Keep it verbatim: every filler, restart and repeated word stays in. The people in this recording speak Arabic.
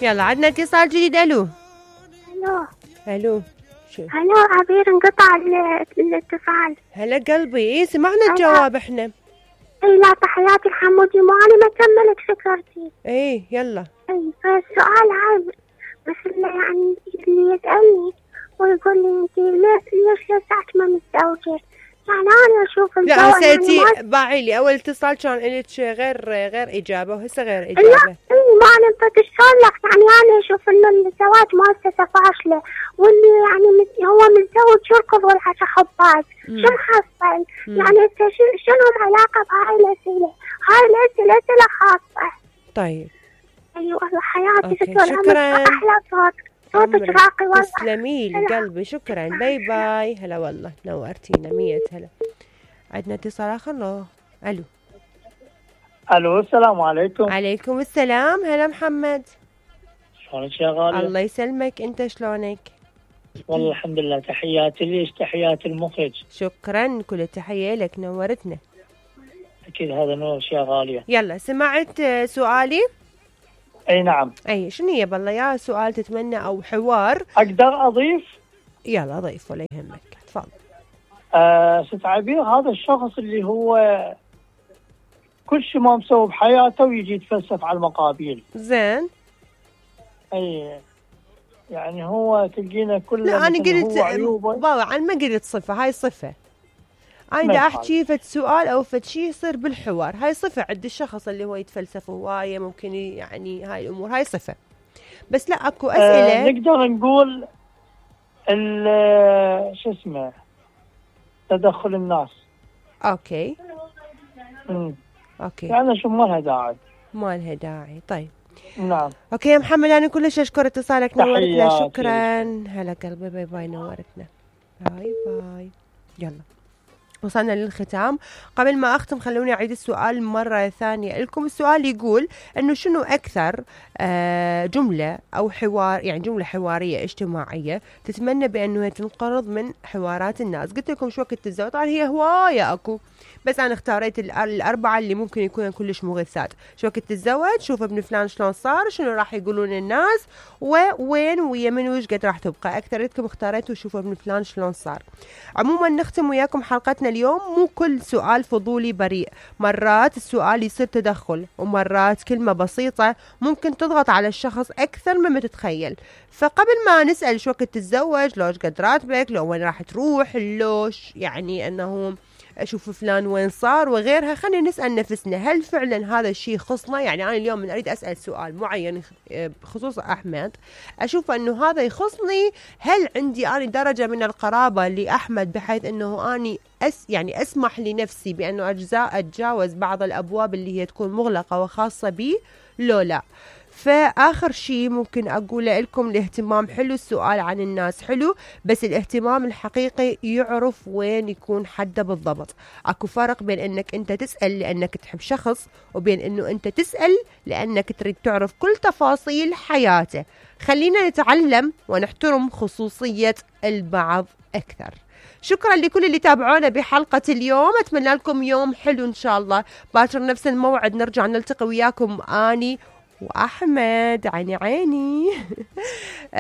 يلا عندنا اتصال جديد. الو الو الو شو الو عبير، انقطع ال- الاتصال. هلا قلبي. ايه سمعنا الجواب احنا. اي لا، تحياتي الحمودي، مو انا ما كملت فكرتي. ايه يلا. اي فالسؤال هاي بس اللي يعني اللي يسألني ويقول لي انت ليش لسه ما متزوجة، يعني انا اشوف لا الزواج هسيتي يعني ما... باعي لي اول اتصال كان لك غير غير اجابه وهسه غير لا اجابه. اي ما انا بدي شلون لك، يعني انا اشوف انه الزواج مؤسسة فاشلة، واللي يعني مت- هو متزوج يركض والعشا حبات شو محصل؟ يعني انت شو- شنو العلاقة بهاي الاسئلة؟ هاي الاسئلة اسئلة خاصة. طيب اي والله حياتي أوكي، ست والعمر، شكراً. احلى صوت صوتك عمرك راقي والله. تسلمي لي قلبي، شكرا. باي باي. هلا والله نورتينا مية هلا. عندنا اتصال اخر. لو الو الو السلام عليكم. عليكم السلام. هلا محمد. شلونك يا غالية؟ الله يسلمك، انت شلونك؟ والله الحمد لله. تحياتي ليش؟ تحياتي المخرج. شكرا، كل التحية لك، نورتنا. اكيد هذا نورش يا غالية. يلا سمعت آه، سؤالي؟ اي نعم. اي شنو هي بالله؟ يا سؤال تتمنى او حوار؟ اقدر اضيف؟ يلا ضيف ولا يهمك، تفضل. آه ست عبير، هذا الشخص اللي هو كل شيء ما مسوي بحياته ويجي يتفلسف على المقابيل. زين. اي يعني هو تلقينا كل لا انا قلت عيوبه. بابا انا ما قلت صفة، هاي صفة. انا دا احكي فد سؤال او فد شيء يصير بالحوار، هاي صفة عند الشخص اللي هو يتفلسف هواية، ممكن يعني هاي الامور، هاي صفة. بس لا اكو اسئلة. آه نقدر نقول ال شو اسمه تدخل الناس. اوكي امم اوكي يعني شو ما لها داعي. ما لها داعي. طيب نعم. اوكي يا محمد، انا كلش اشكر اتصالك، نورتنا. تحياتي. شكرا. هلا قلبي. باي باي، نورتنا. باي باي. يلا وصلنا للختام. قبل ما أختم خلوني أعيد السؤال مرة ثانية لكم. السؤال يقول أنه شنو أكثر آه جملة أو حوار، يعني جملة حوارية اجتماعية تتمنى بأنه تنقرض من حوارات الناس؟ قلت لكم شو وقت الزواج، طبعا هي هواية أكو، بس أنا اختاريت الأربعة اللي ممكن يكونوا كلش مغثات. شو وقت الزواج، شوف ابن فلان شلون صار، شنو راح يقولون الناس، ووين ويا من وش قد راح تبقى. أكثرتكم اختاريتوا شوفوا ابن فلان شلون صار. عموما نختم وياكم حلقتنا اليوم. مو كل سؤال فضولي بريء، مرات السؤال يصير تدخل، ومرات كلمة بسيطة ممكن تضغط على الشخص أكثر مما تتخيل. فقبل ما نسأل شو وقت تتزوج، لوش قد راتبك، لو وين راح تروح، لوش يعني أنه أشوف فلان وين صار وغيرها، خلينا نسأل نفسنا هل فعلا هذا الشيء يخصنا. يعني أنا اليوم من أريد أسأل سؤال معين بخصوص أحمد، أشوف أنه هذا يخصني، هل عندي أنا درجة من القرابة لأحمد بحيث أنه أني أس يعني أسمح لنفسي بأنه أجزاء أتجاوز بعض الأبواب اللي هي تكون مغلقة وخاصة بي، لو لا. فآخر شيء ممكن أقوله لكم، الاهتمام حلو، السؤال عن الناس حلو، بس الاهتمام الحقيقي يعرف وين يكون حده بالضبط. أكو فرق بين أنك أنت تسأل لأنك تحب شخص، وبين أنه أنت تسأل لأنك تريد تعرف كل تفاصيل حياته. خلينا نتعلم ونحترم خصوصية البعض أكثر. شكرا لكل اللي تابعونا بحلقة اليوم، أتمنى لكم يوم حلو إن شاء الله. باكر نفس الموعد نرجع نلتقي وياكم، آني وأحمد، عيني عيني.